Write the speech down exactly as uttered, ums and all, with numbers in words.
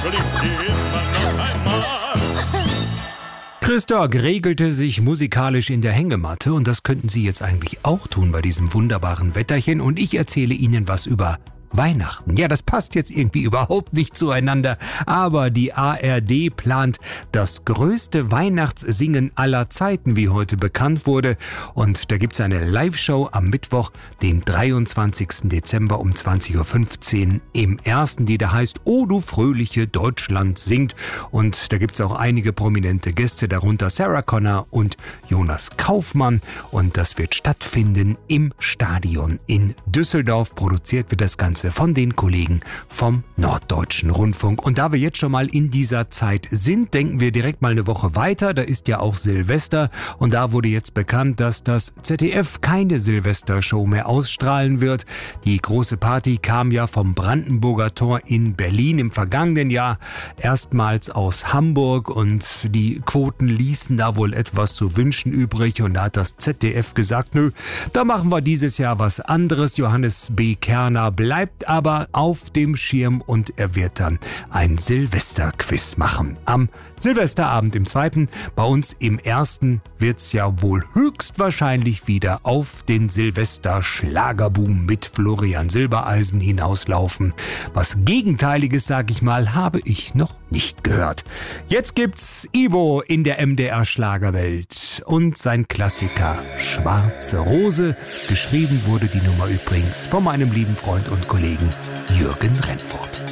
Christoph regelte sich musikalisch in der Hängematte und das könnten Sie jetzt eigentlich auch tun bei diesem wunderbaren Wetterchen und ich erzähle Ihnen was über Weihnachten. Ja, das passt jetzt irgendwie überhaupt nicht zueinander, aber die A R D plant das größte Weihnachtssingen aller Zeiten, wie heute bekannt wurde. Und da gibt es eine Live-Show am Mittwoch, den dreiundzwanzigsten Dezember um zwanzig Uhr fünfzehn im Ersten, die da heißt "O du fröhliche Deutschland singt". Und da gibt es auch einige prominente Gäste, darunter Sarah Connor und Jonas Kaufmann. Und das wird stattfinden im Stadion in Düsseldorf. Produziert wird das Ganze von den Kollegen vom Norddeutschen Rundfunk. Und da wir jetzt schon mal in dieser Zeit sind, denken wir direkt mal eine Woche weiter. Da ist ja auch Silvester und da wurde jetzt bekannt, dass das Z D F keine Silvestershow mehr ausstrahlen wird. Die große Party kam ja vom Brandenburger Tor in Berlin im vergangenen Jahr erstmals aus Hamburg und die Quoten ließen da wohl etwas zu wünschen übrig und da hat das Z D F gesagt, nö, da machen wir dieses Jahr was anderes. Johannes B. Kerner bleibt aber auf dem Schirm und er wird dann ein Silvesterquiz machen. Am Silvesterabend im Zweiten, bei uns im Ersten wird's ja wohl höchstwahrscheinlich wieder auf den Silvester-Schlagerboom mit Florian Silbereisen hinauslaufen. Was Gegenteiliges, sag ich mal, habe ich noch nicht gehört. Jetzt gibt's Ibo in der M D R-Schlagerwelt und sein Klassiker Schwarze Rose. Geschrieben wurde die Nummer übrigens von meinem lieben Freund und Kollegen Jürgen Rennfort.